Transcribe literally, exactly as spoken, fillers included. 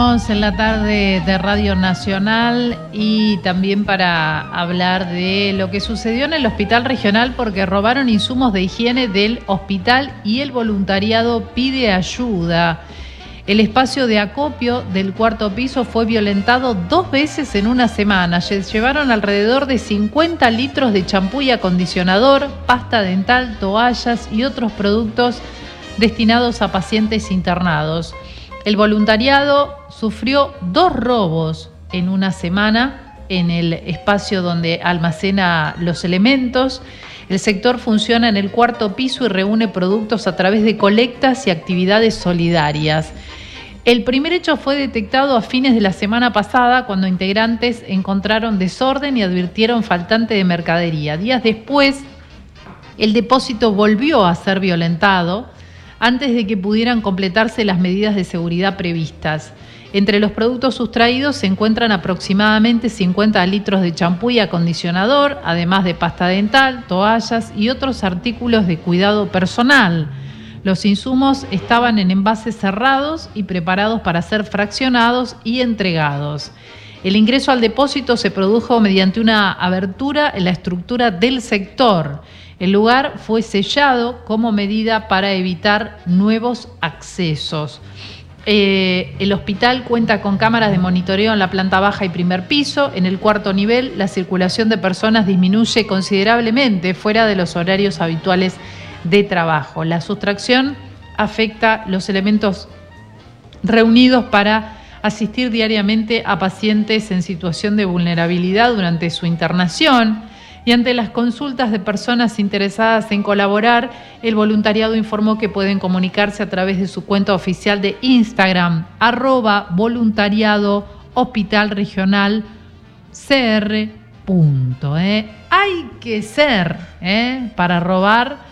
En la tarde de Radio Nacional y también para hablar de lo que sucedió en el hospital regional porque robaron insumos de higiene del hospital y el voluntariado pide ayuda. El espacio de acopio del cuarto piso fue violentado dos veces en una semana. Se llevaron alrededor de cincuenta litros de champú y acondicionador, pasta dental, toallas y otros productos destinados a pacientes internados. El voluntariado sufrió dos robos en una semana en el espacio donde almacena los elementos. El sector funciona en el cuarto piso y reúne productos a través de colectas y actividades solidarias. El primer hecho fue detectado a fines de la semana pasada cuando integrantes encontraron desorden y advirtieron faltante de mercadería. Días después, el depósito volvió a ser violentado antes de que pudieran completarse las medidas de seguridad previstas. Entre los productos sustraídos se encuentran aproximadamente cincuenta litros de champú y acondicionador, además de pasta dental, toallas y otros artículos de cuidado personal. Los insumos estaban en envases cerrados y preparados para ser fraccionados y entregados. El ingreso al depósito se produjo mediante una abertura en la estructura del sector. El lugar fue sellado como medida para evitar nuevos accesos. Eh, el hospital cuenta con cámaras de monitoreo en la planta baja y primer piso. En el cuarto nivel, la circulación de personas disminuye considerablemente fuera de los horarios habituales de trabajo. La sustracción afecta los elementos reunidos para asistir diariamente a pacientes en situación de vulnerabilidad durante su internación. Y ante las consultas de personas interesadas en colaborar, el voluntariado informó que pueden comunicarse a través de su cuenta oficial de Instagram, arroba voluntariado hospital regional cr. Punto, ¿eh? Hay que ser, ¿eh? Para robar